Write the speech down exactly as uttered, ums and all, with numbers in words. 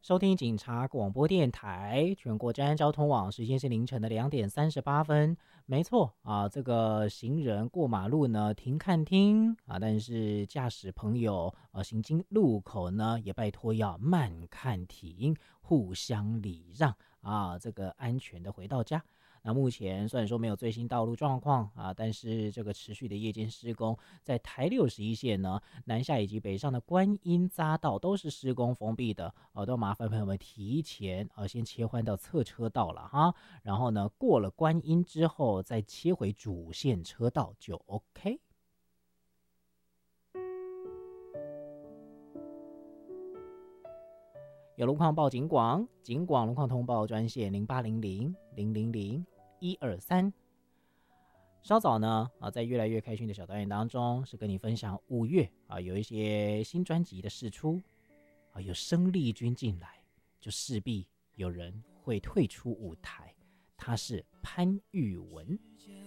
收听警察广播电台全国治安交通网，时间是凌晨的两点三十八分。没错啊，这个行人过马路呢，停看听啊，但是驾驶朋友呃行经路口呢，也拜托要慢看停，互相礼让啊，这个安全的回到家。那目前虽然说没有最新道路状况啊，但是这个持续的夜间施工，在台六十一线呢，南下以及北上的观音匝道都是施工封闭的，呃，都麻烦朋友们提前呃先切换到侧车道了哈，然后呢过了观音之后再切回主线车道就 OK。有路况报警广，警广路况通报专线零八零零零零零一二三。稍早呢啊，在越来越开心的小单元当中，是跟你分享五月啊有一些新专辑的释出啊，有生力军进来，就势必有人会退出舞台，他是潘裕文。